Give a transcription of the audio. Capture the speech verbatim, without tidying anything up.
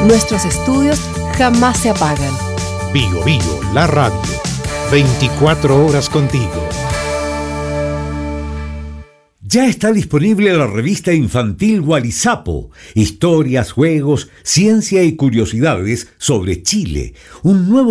Nuestros estudios jamás se apagan. Bio Bio, la radio. veinticuatro horas contigo. Ya está disponible la revista infantil Gualizapo. Historias, juegos, ciencia y curiosidades sobre Chile. Un nuevo